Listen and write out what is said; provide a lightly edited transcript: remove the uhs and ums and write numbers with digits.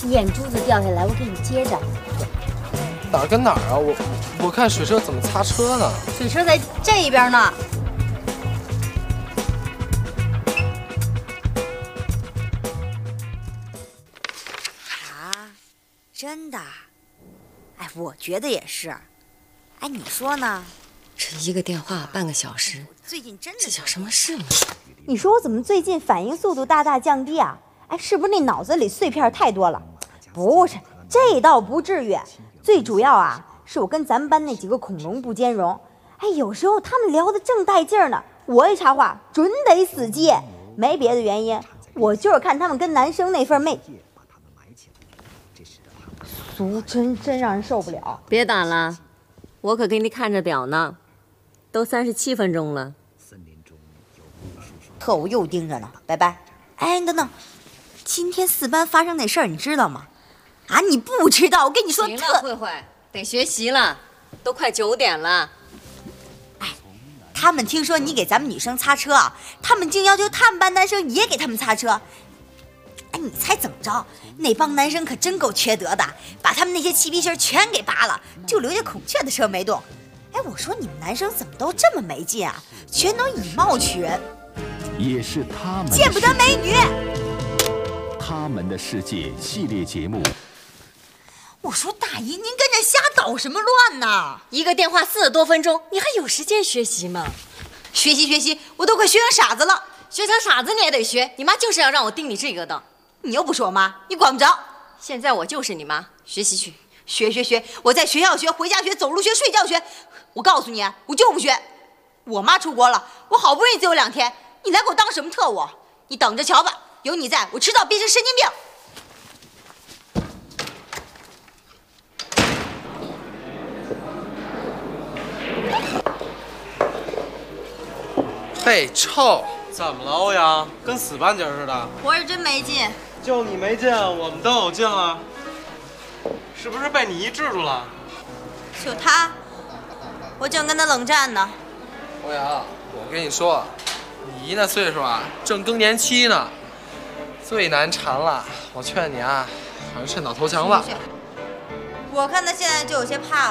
眼珠子掉下来，我给你接着。 哪儿跟哪儿啊？我看水车怎么擦车呢？ 水车在这边呢。 啊，真的？哎，我觉得也是。哎，你说呢？ 这一个电话半个小时， 最近真的这叫什么事呢？ 你说我怎么最近反应速度大大降低啊？哎，是不是那脑子里碎片太多了？不是，这倒不至于。最主要啊，是我跟咱们班那几个恐龙不兼容。哎，有时候他们聊得正带劲儿呢，我一插话准得死接，没别的原因，我就是看他们跟男生那份媚俗，真让人受不了。 别打了，我可给你看着表呢，都37分钟了。 特务又盯着呢，拜拜。哎，等等，今天4班发生那事儿你知道吗？啊，你不知道？我跟你说， 行了，慧慧，得学习了，都快9点了。 哎，他们听说你给咱们女生擦车啊，他们竟要求他们班男生也给他们擦车。哎，你猜怎么着？那帮男生可真够缺德的，把他们那些气皮芯全给拔了，就留下孔雀的车没动。哎，我说你们男生怎么都这么没劲啊？全都以貌取人。 也是他们见不得美女。 他们的世界系列节目。 我说大姨，您跟着瞎捣什么乱呢？ 一个电话40多分钟，你还有时间学习吗？ 学习，我都快学成傻子了。 学成傻子你也得学，你妈就是要让我盯你这个的。 你又不是我妈，你管不着。 现在我就是你妈，学习去。 学，我在学校学，回家学，走路学，睡觉学。我告诉你，我就不学。我妈出国了，我好不容易只有2天，你来给我当什么特务？你等着瞧吧，有你在，我迟早变成神经病。 嘿，臭！ 怎么了，欧阳？跟死半截似的。 活着真没劲。 就你没劲，我们都有劲了。是不是被你一制住了？ 就他，我正跟他冷战呢。 欧阳，我跟你说，你姨那岁数啊，正更年期呢，最难缠了。我劝你啊，还是趁早投降吧。 我看他现在就有些怕了。